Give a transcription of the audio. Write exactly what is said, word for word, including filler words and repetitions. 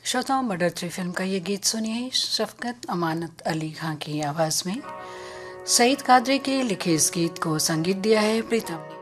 श्रोताओं, murder three film का ये गीत सुनिए शफकत अमानत अली खां की आवाज में। सईद कादरी के लिखे इस गीत को संगीत दिया है प्रीतम ने।